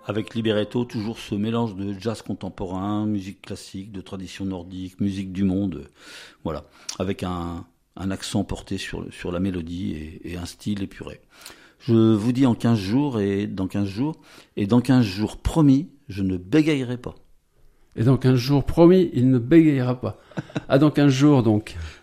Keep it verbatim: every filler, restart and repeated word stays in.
avec Libretto, toujours ce mélange de jazz contemporain, musique classique, de tradition nordique, musique du monde, euh, voilà, avec un, un accent porté sur, sur la mélodie et, et un style épuré. Je vous dis en quinze jours et dans quinze jours, et dans quinze jours promis, je ne bégayerai pas. Et dans quinze jours promis, il ne bégayera pas. Ah, dans quinze jours donc.